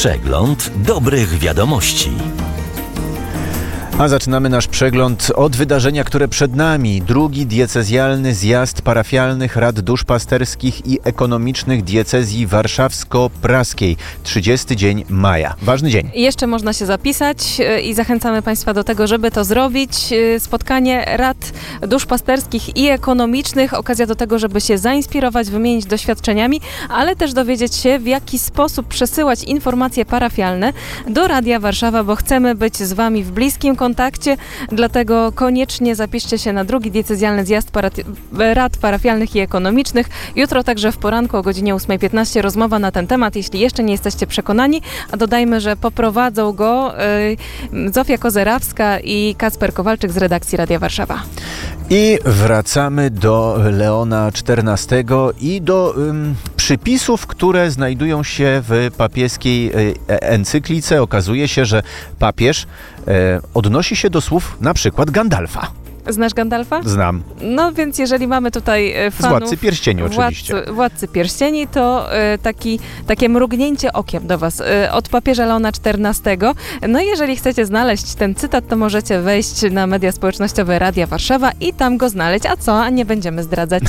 Przegląd dobrych wiadomości. A zaczynamy nasz przegląd od wydarzenia, które przed nami. Drugi diecezjalny zjazd parafialnych rad duszpasterskich i ekonomicznych diecezji warszawsko-praskiej. 30 dzień maja. Ważny dzień. Jeszcze można się zapisać i zachęcamy Państwa do tego, żeby to zrobić. Spotkanie rad duszpasterskich i ekonomicznych. Okazja do tego, żeby się zainspirować, wymienić doświadczeniami, ale też dowiedzieć się, w jaki sposób przesyłać informacje parafialne do Radia Warszawa, bo chcemy być z Wami w bliskim kontakcie, dlatego koniecznie zapiszcie się na drugi diecezjalny zjazd rad parafialnych i ekonomicznych. Jutro także w poranku o godzinie 8:15 rozmowa na ten temat, jeśli jeszcze nie jesteście przekonani, a dodajmy, że poprowadzą go Zofia Kozerawska i Kacper Kowalczyk z redakcji Radia Warszawa. I wracamy do Leona XIV i do przypisów, które znajdują się w papieskiej encyklice. Okazuje się, że papież odnosi się do słów na przykład Gandalfa. Znasz Gandalfa? Znam. No więc jeżeli mamy tutaj fanów... Władcy Pierścieni oczywiście. Władcy Pierścieni, to takie mrugnięcie okiem do Was od papieża Leona XIV. No i jeżeli chcecie znaleźć ten cytat, to możecie wejść na media społecznościowe Radia Warszawa i tam go znaleźć. A co? A nie będziemy zdradzać.